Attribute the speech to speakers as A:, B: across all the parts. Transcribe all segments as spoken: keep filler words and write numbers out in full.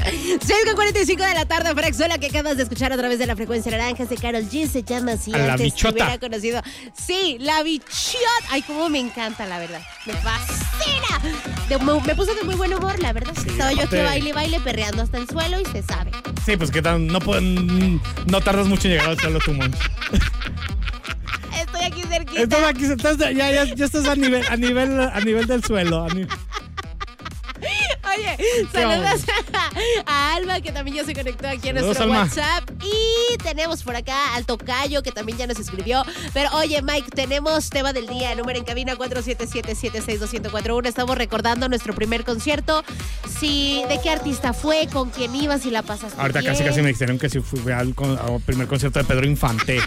A: seis con cuarenta y cinco de la tarde, Frex, la que acabas de escuchar a través de la frecuencia naranja de Karol G, se llama así.
B: A la
A: antes
B: bichota.
A: se hubiera conocido. Sí, la bichota. Ay, cómo me encanta, la verdad. Me fascina. De- me, me puso de muy buen humor, la verdad.
B: Sí,
A: Estaba yo aquí
B: aparte-
A: baile, baile, perreando hasta el suelo y se sabe.
B: Sí, pues que tan, no, pueden, no tardas mucho en llegar al suelo, tu Monch.
A: Estoy aquí cerquita.
B: Estás aquí, estás, ya, ya, ya estás a nivel, a nivel, a nivel del suelo. A ni-
A: Oye, saludos a, a Alma, que también ya se conectó aquí en
B: Saludos,
A: nuestro
B: Alma.
A: WhatsApp. Y tenemos por acá al Tocayo, que también ya nos escribió. Pero oye, Mike, tenemos tema del día, número en cabina cuatro siete siete, siete seis dos, uno cuatro uno. Estamos recordando nuestro primer concierto. Si, ¿de qué artista fue? ¿Con quién ibas? Si la pasaste
B: Ahorita
A: bien.
B: casi casi me dijeron que si fui al, con- al primer concierto de Pedro Infante.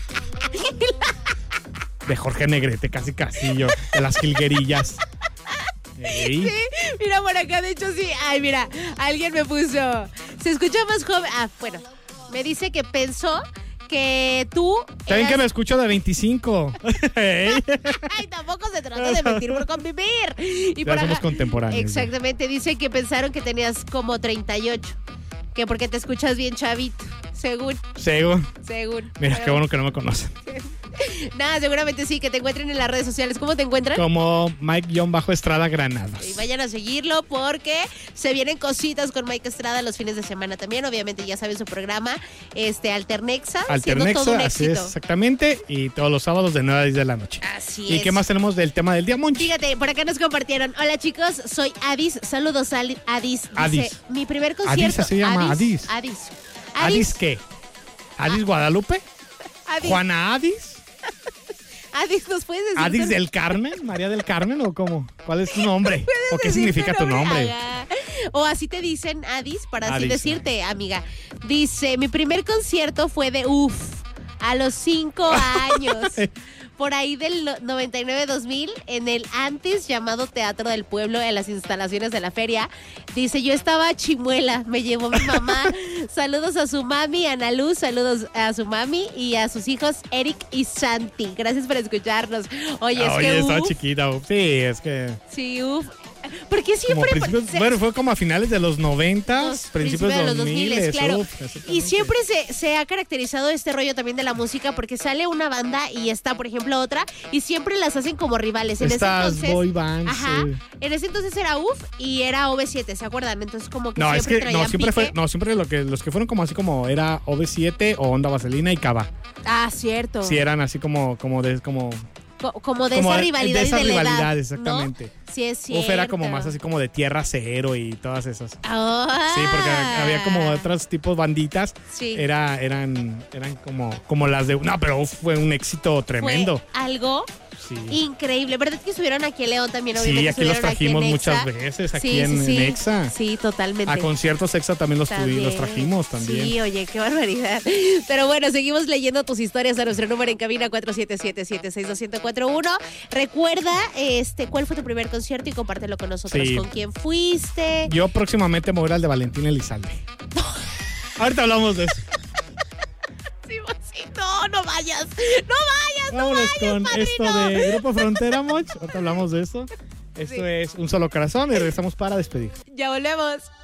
B: De Jorge Negrete, casi casi yo. De las jilguerillas. Ey.
A: Sí, mira por acá, de hecho sí. Ay, mira, alguien me puso. Se escucha más joven. Ah, bueno, me dice que pensó que tú.
B: ¿Saben
A: eras-
B: que me escucho de veinticinco? Ey.
A: Ay, tampoco se trata de mentir por convivir. Y
B: Ya
A: por
B: somos
A: acá-
B: contemporáneos.
A: Exactamente, dice que pensaron que tenías como treinta y ocho. Que porque te escuchas bien chavito. Según,
B: Según.
A: según.
B: Mira,
A: Pero-
B: qué bueno que no me conocen.
A: Nada, seguramente sí, que te encuentren en las redes sociales. ¿Cómo te encuentran?
B: Como Mike-Estrada Granados.
A: Y vayan a seguirlo porque se vienen cositas con Mike Estrada los fines de semana también. Obviamente ya saben su programa, este Alternexa, siendo todo un
B: Alternexa, así es,
A: éxito.
B: exactamente. Y todos los sábados de nueve a diez de la noche.
A: Así
B: ¿Y
A: es.
B: qué más tenemos del tema del día, Monchi?
A: Fíjate, por acá nos compartieron. Hola chicos, soy Adis. Saludos a Adis. Dice,
B: Adis.
A: mi primer concierto.
B: Adis, así se llama, Adis.
A: Adis.
B: ¿Adis qué? ¿Adis Guadalupe?
A: Adis.
B: ¿Juana Adis?
A: Adis, ¿nos puedes decir?
B: ¿Adis
A: tu-
B: del Carmen? ¿María del Carmen o cómo? ¿Cuál es tu nombre? ¿O qué
A: decir
B: significa tu nombre?
A: Ajá. O así te dicen Adis, para así
B: Adis,
A: decirte, amiga. Dice, mi primer concierto fue de UF, a los cinco años. Por ahí del no- noventa y nueve dos mil, en el antes llamado Teatro del Pueblo, en las instalaciones de la feria. Dice, yo estaba chimuela, me llevó mi mamá. Saludos a su mami, Ana Luz, saludos a su mami y a sus hijos, Eric y Santi. Gracias por escucharnos. Oye, es
B: Oye,
A: que
B: estaba
A: uf,
B: chiquita. uf. Sí, es que...
A: sí, uf. Porque
B: Como
A: siempre...
B: principios-
A: se-
B: bueno, fue como a finales de los noventas,
A: Los
B: principios de los dos mil.
A: claro. Y siempre se, se ha caracterizado este rollo también de la música porque sale una banda y está, por ejemplo, otra y siempre las hacen como rivales. En
B: Estas
A: ese entonces,
B: boy bands,
A: ajá,
B: sí.
A: en ese entonces era U F y era O V siete, ¿se acuerdan? Entonces como que
B: No, es
A: siempre
B: que
A: traían
B: no, siempre fue,
A: pique.
B: no, siempre lo que, los que fueron como así como era O V siete o Onda Vaselina y Cava.
A: Ah, cierto.
B: Sí, eran así como, como de, como,
A: Co- como de
B: como
A: esa
B: de-
A: rivalidad
B: de
A: y
B: esa
A: de la
B: rivalidad,
A: edad,
B: exactamente.
A: ¿no? Sí, es cierto.
B: Uf era como más así como de Tierra Cero y todas esas.
A: Ah.
B: Sí, porque había como otros tipos banditas.
A: Sí.
B: Era, eran, eran como, como las de. No, pero uf, fue un éxito
A: Fue
B: tremendo.
A: algo
B: Sí.
A: increíble. ¿Verdad que estuvieron aquí en León también?
B: Sí,
A: Obviamente
B: aquí los
A: estuvieron aquí en
B: trajimos
A: Exa.
B: muchas veces, aquí
A: Sí,
B: en,
A: sí, sí.
B: en Exa.
A: Sí, totalmente.
B: A conciertos Exa también los, tuvi-
A: También.
B: los trajimos también.
A: Sí, oye, qué barbaridad. Pero bueno, seguimos leyendo tus historias a nuestro número en cabina cuatro siete siete, siete seis dos, cero cuatro uno. Recuerda este cuál fue tu primer concierto y compártelo con nosotros.
B: Sí.
A: ¿Con quién fuiste?
B: Yo próximamente me voy a ir al de Valentín Elizalde. Ahorita hablamos de eso.
A: Sí, sí, no, no vayas. No vayas, no
B: Vámonos
A: vayas,
B: con
A: padrino.
B: esto de Grupo Frontera, Moch. Ahorita hablamos de eso. Esto
A: Sí.
B: es Un Solo Corazón y regresamos para despedir.
A: Ya volvemos.